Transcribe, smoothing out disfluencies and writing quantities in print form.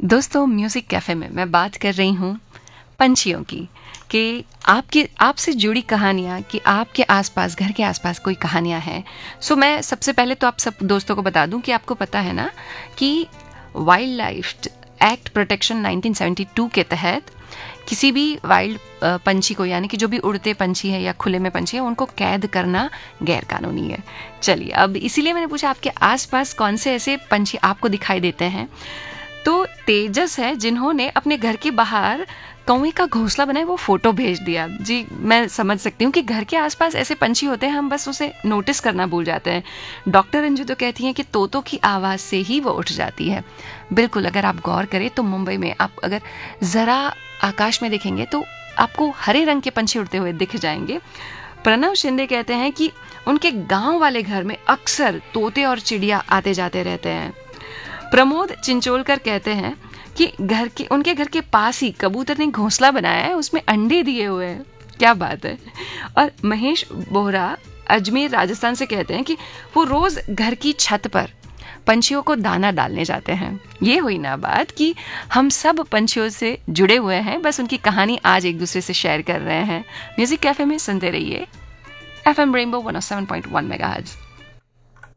दोस्तों, music cafe में मैं बात कर रही हूँ पंछियों की, कि आपसे जुड़ी कहानियाँ, कि आपके आसपास, घर के आसपास कोई कहानियाँ हैं। सो मैं सबसे पहले तो आप सब दोस्तों को बता दूँ कि आपको पता है ना कि वाइल्ड लाइफ एक्ट प्रोटेक्शन 1972 के तहत किसी भी वाइल्ड पंछी को, यानी कि जो भी उड़ते पंछी है या खुले में पंछी है, उनको कैद करना गैर कानूनी है। चलिए, अब इसीलिए मैंने पूछा आपके आसपास कौन से ऐसे पंछी आपको दिखाई देते हैं। तो तेजस है, जिन्होंने अपने घर के बाहर कौवे का घोंसला बनाया, वो फोटो भेज दिया। जी, मैं समझ सकती हूँ कि घर के आसपास ऐसे पंछी होते हैं, हम बस उसे नोटिस करना भूल जाते हैं। डॉक्टर अंजू तो कहती हैं कि तोतों की आवाज़ से ही वो उठ जाती है। बिल्कुल, अगर आप गौर करें तो मुंबई में आप अगर ज़रा आकाश में देखेंगे तो आपको हरे रंग के पंछी उड़ते हुए दिख जाएंगे। प्रणव शिंदे कहते हैं कि उनके गांव वाले घर में अक्सर तोते और चिड़िया आते जाते रहते हैं। प्रमोद चिंचोलकर कहते हैं कि उनके घर के पास ही कबूतर ने घोंसला बनाया है, उसमें अंडे दिए हुए हैं। क्या बात है। और महेश बोहरा अजमेर राजस्थान से कहते हैं कि वो रोज घर की छत पर पंछियों को दाना डालने जाते हैं। ये हुई ना बात कि हम सब पंछियों से जुड़े हुए हैं, बस उनकी कहानी आज एक दूसरे से शेयर कर रहे हैं। म्यूजिक कैफे में सुनते रहिए FM रेनबो 107.1 मेगाहर्ट्ज़।